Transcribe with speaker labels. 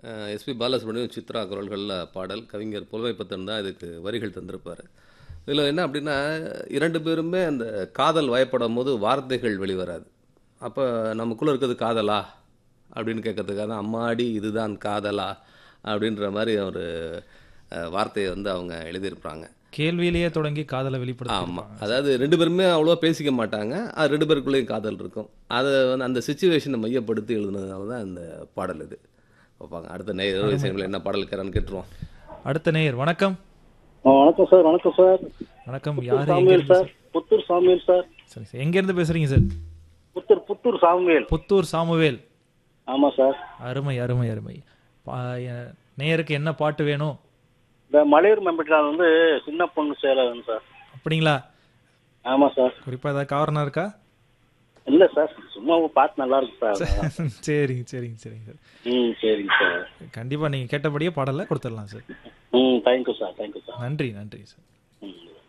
Speaker 1: SP Balasubramaniam, Chitra குரல்களில் பாடல். கவிஞர் புலமைப்பித்தன் தான் இதுக்கு வரிகள் தந்திருப்பார். இதில் என்ன அப்படின்னா, 2 பேருமே அந்த காதல் வயப்படும்போது வார்த்தைகள் வெளிவராது. அப்போ நமக்குள்ளே இருக்கிறது காதலா அப்படின்னு கேட்கறதுக்காக தான், அம்மாடி இதுதான் காதலா அப்படின்ற மாதிரி ஒரு வார்த்தையை வந்து அவங்க எழுதியிருப்பாங்க.
Speaker 2: கேள்வியிலேயே தொடங்கி காதலை வெளிப்படுத்தி
Speaker 1: ஆமாம், அதாவது 2 பேருமே அவ்வளோவா பேசிக்க மாட்டாங்க. அது 2 பேருக்குள்ளேயும் காதல் இருக்கும். அதை வந்து அந்த சிச்சுவேஷனை மையப்படுத்தி எழுதுனதுனால தான் இந்த பாடல் இது வைப்பாங்க. அடுத்த நேயர் என்ன பாடல் இருக்கிறான்னு கேட்டுருவோம்.
Speaker 2: அடுத்த நேயர் வணக்கம்.
Speaker 3: வணக்கம் சார். வணக்கம் சார்.
Speaker 2: வணக்கம்.
Speaker 3: புத்தூர்
Speaker 2: யாரு?
Speaker 3: Samuel sir. Puthur Samuel sir.
Speaker 2: சரி சார், எங்கேருந்து பேசுறீங்க sir?
Speaker 3: Puthur Samuel.
Speaker 2: Puthur Samuel.
Speaker 3: ஆமாம் சார்.
Speaker 2: அருமை அருமை அருமை. நேயருக்கு என்ன பாட்டு வேணும்?
Speaker 3: இந்த மலையூர் மெம்பெட்டில் வந்து சின்ன பொண்ணு சேலம் சார்.
Speaker 2: அப்படிங்களா?
Speaker 3: ஆமாம் சார்.
Speaker 2: குறிப்பாக ஏதாவது காரணம் இருக்கா?
Speaker 3: இல்லை சார், சும்மா பாட்டு நல்லா இருக்கு சார்.
Speaker 2: சரிங்க சரிங்க சரிங்க சார்.
Speaker 3: சரிங்க சார்.
Speaker 2: கண்டிப்பாக நீங்கள் கேட்டபடியே பாடலை கொடுத்துடலாம் sir.
Speaker 3: Thank you sir. Thank you sir.
Speaker 2: நன்றி நன்றி சார்.
Speaker 3: ம்